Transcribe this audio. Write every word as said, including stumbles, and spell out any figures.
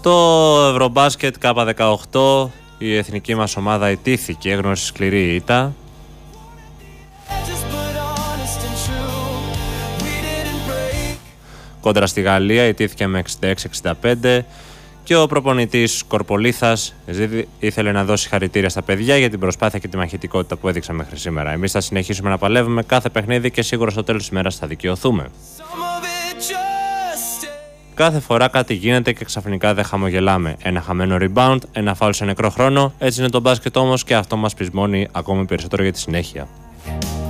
Στο Ευρωμπάσκετ Κάπα δεκαοκτώ η εθνική μας ομάδα ιτήθηκε, έγνωσε σκληρή ήττα. Κόντρα στη Γαλλία ιτήθηκε με εξήντα έξι εξήντα πέντε και ο προπονητής Κορπολίθας ήθελε να δώσει χαρητήρια στα παιδιά για την προσπάθεια και τη μαχητικότητα που έδειξαν μέχρι σήμερα. Εμείς θα συνεχίσουμε να παλεύουμε κάθε παιχνίδι και σίγουρα στο τέλος της ημέρας θα δικαιωθούμε. Κάθε φορά κάτι γίνεται και ξαφνικά δεν χαμογελάμε. Ένα χαμένο rebound, ένα φάουλ σε νεκρό χρόνο. Έτσι είναι το μπάσκετ όμως και αυτό μας πεισμώνει ακόμη περισσότερο για τη συνέχεια.